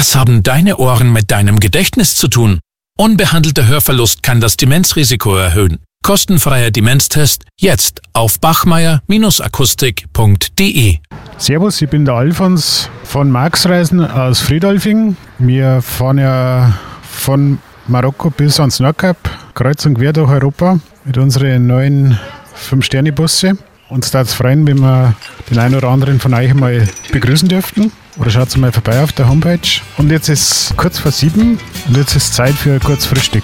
Was haben deine Ohren mit deinem Gedächtnis zu tun? Unbehandelter Hörverlust kann das Demenzrisiko erhöhen. Kostenfreier Demenztest jetzt auf bachmeier-akustik.de. Servus, ich bin der Alfons von Marxreisen aus Friedolfing. Wir fahren ja von Marokko bis ans Nordkap, kreuz und quer durch Europa mit unseren neuen 5-Sterne-Busse. Uns würde es freuen, wenn wir den einen oder anderen von euch mal begrüßen dürften. Oder schaut mal vorbei auf der Homepage. Und jetzt ist kurz vor 7 und jetzt ist Zeit für kurz Frühstück.